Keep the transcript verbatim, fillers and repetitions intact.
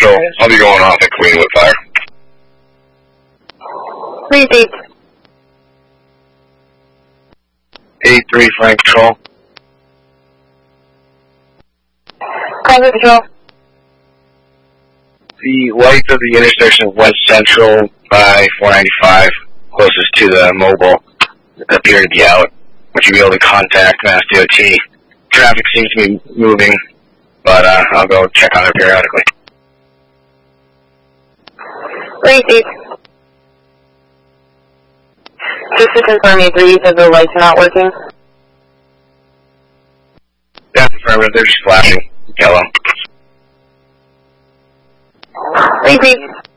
Central. I'll be going off at Queenwood Fire. Please eight. eight three Frank Patrol. Convoy Patrol. The lights of the intersection of West Central by four ninety-five, closest to the mobile, appear to be out. Would you be able to contact Mass D O T? Traffic seems to be moving, but uh, I'll go check on it periodically. Please eight. Just to confirm, you agree that the lights are not working? That's affirmative. They're just flashing yellow. Please eight.